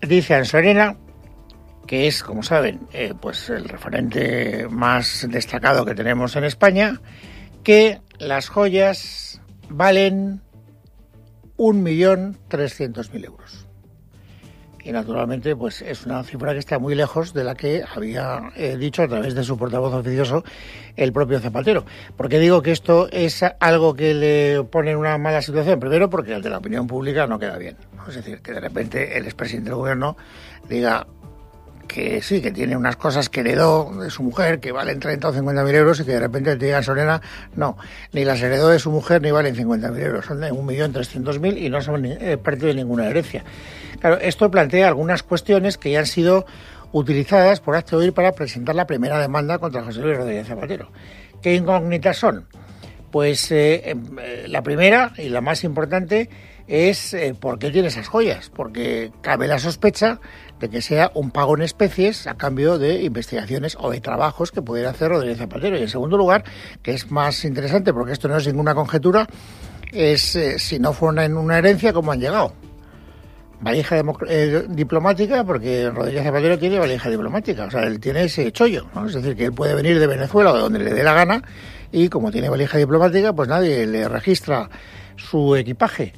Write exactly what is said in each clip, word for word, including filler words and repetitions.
Dice Ansorena, que es, como saben, eh, pues el referente más destacado que tenemos en España, que las joyas valen un millón trescientos mil euros. Y naturalmente pues es una cifra que está muy lejos de la que había eh, dicho a través de su portavoz oficioso el propio Zapatero. ¿Por qué digo que esto es algo que le pone en una mala situación? Primero porque el de la opinión pública no queda bien, ¿no? Es decir, que de repente el expresidente del gobierno diga que sí, que tiene unas cosas que heredó de su mujer que valen treinta o cincuenta mil euros y que de repente te diga Sorena, no, ni las heredó de su mujer ni valen cincuenta mil euros, son de un millón trescientos mil y no son eh, parte de ninguna herencia. Claro, esto plantea algunas cuestiones que ya han sido utilizadas por Hazte Oír para presentar la primera demanda contra José Luis Rodríguez Zapatero. ¿Qué incógnitas son? Pues eh, eh, la primera y la más importante es eh, por qué tiene esas joyas, porque cabe la sospecha de que sea un pago en especies a cambio de investigaciones o de trabajos que pudiera hacer Rodríguez Zapatero. Y en segundo lugar, que es más interesante porque esto no es ninguna conjetura, es eh, si no fuera en una herencia, ¿cómo han llegado? Valija eh, diplomática, porque Rodríguez Zapatero tiene valija diplomática, o sea, él tiene ese chollo, ¿no? Es decir, que él puede venir de Venezuela o de donde le dé la gana y como tiene valija diplomática, pues nadie le registra su equipaje.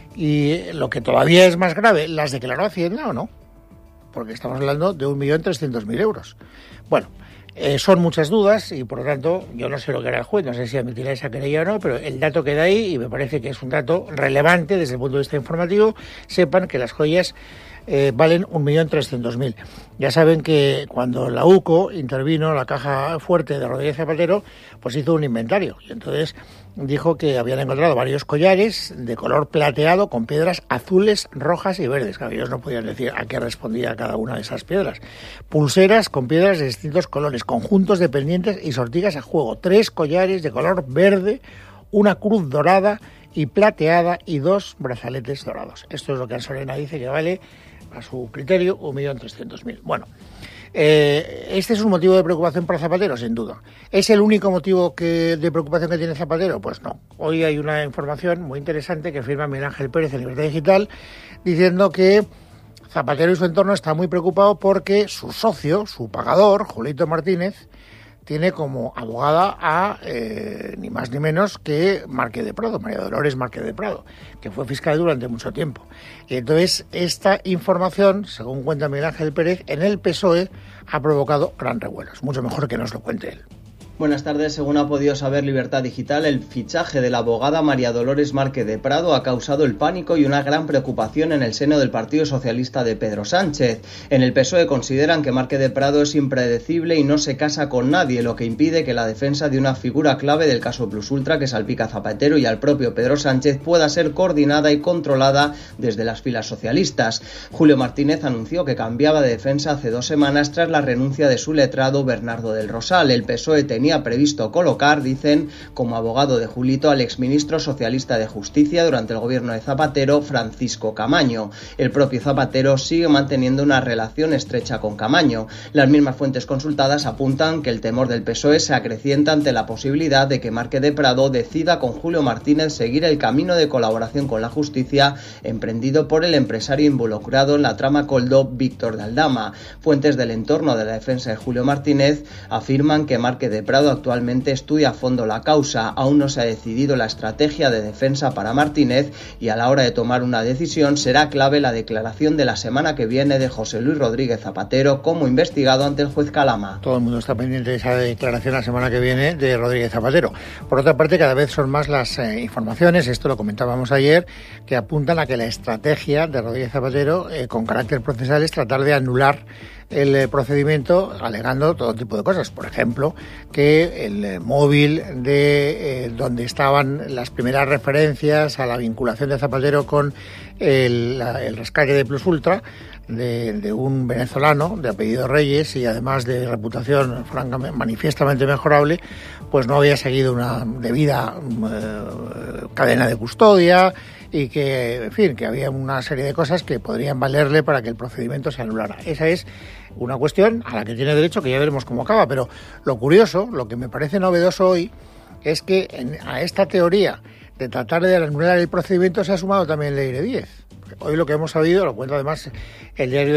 Y lo que todavía es más grave, ¿las declaró Hacienda o no? Porque estamos hablando de un millón trescientos mil euros. Bueno, eh, son muchas dudas y por lo tanto yo no sé lo que hará el juez, no sé si admitirá esa querella o no, pero el dato queda ahí y me parece que es un dato relevante desde el punto de vista informativo. Sepan que las joyas eh, valen un millón trescientos mil. Ya saben que cuando la U C O intervino, la caja fuerte de Rodríguez Zapatero, pues hizo un inventario y entonces dijo que habían encontrado varios collares de color plateado con piedras azules, rojas y verdes. Claro, ellos no podían decir a qué respondía cada una de esas piedras. Pulseras con piedras de distintos colores, conjuntos de pendientes y sortigas a juego. Tres collares de color verde, una cruz dorada y plateada y dos brazaletes dorados. Esto es lo que Ansorena dice que vale, a su criterio, un millón trescientos mil. Bueno, eh, ¿este es un motivo de preocupación para Zapatero? Sin duda. ¿Es el único motivo que, de preocupación que tiene Zapatero? Pues no. Hoy hay una información muy interesante que firma Miguel Ángel Pérez en Libertad Digital diciendo que Zapatero y su entorno están muy preocupados porque su socio, su pagador, Julito Martínez, tiene como abogada a eh, ni más ni menos que Márquez de Prado, María Dolores Márquez de Prado, que fue fiscal durante mucho tiempo. Y entonces esta información, según cuenta Miguel Ángel Pérez, en el P S O E ha provocado gran revuelo. Es mucho mejor que nos lo cuente él. Buenas tardes. Según ha podido saber Libertad Digital, el fichaje de la abogada María Dolores Márquez de Prado ha causado el pánico y una gran preocupación en el seno del Partido Socialista de Pedro Sánchez. En el P S O E consideran que Márquez de Prado es impredecible y no se casa con nadie, lo que impide que la defensa de una figura clave del caso Plus Ultra que salpica a Zapatero y al propio Pedro Sánchez pueda ser coordinada y controlada desde las filas socialistas. Julio Martínez anunció que cambiaba de defensa hace dos semanas tras la renuncia de su letrado Bernardo del Rosal. El P S O E tenía previsto colocar, dicen, como abogado de Julito al exministro socialista de Justicia durante el gobierno de Zapatero, Francisco Camaño. El propio Zapatero sigue manteniendo una relación estrecha con Camaño. Las mismas fuentes consultadas apuntan que el temor del P S O E se acrecienta ante la posibilidad de que Márquez de Prado decida con Julio Martínez seguir el camino de colaboración con la justicia emprendido por el empresario involucrado en la trama Koldo, Víctor de Aldama. Fuentes del entorno de la defensa de Julio Martínez afirman que Márquez de Prado actualmente estudia a fondo la causa. Aún no se ha decidido la estrategia de defensa para Martínez y a la hora de tomar una decisión será clave la declaración de la semana que viene de José Luis Rodríguez Zapatero como investigado ante el juez Calama. Todo el mundo está pendiente de esa declaración la semana que viene de Rodríguez Zapatero. Por otra parte, cada vez son más las eh, informaciones, esto lo comentábamos ayer, que apuntan a que la estrategia de Rodríguez Zapatero eh, con carácter procesal es tratar de anular el eh, procedimiento alegando todo tipo de cosas. Por ejemplo, que el eh, móvil de eh, donde estaban las primeras referencias a la vinculación de Zapatero con el, la, el rescate de Plus Ultra de, de un venezolano de apellido Reyes y además de reputación francamente manifiestamente mejorable, pues no había seguido una debida eh, cadena de custodia y que, en fin, que había una serie de cosas que podrían valerle para que el procedimiento se anulara. Esa es una cuestión a la que tiene derecho, que ya veremos cómo acaba, pero lo curioso, lo que me parece novedoso hoy, es que en, a esta teoría de tratar de anular el procedimiento se ha sumado también Leire Díez. Hoy lo que hemos sabido, lo cuenta además el diario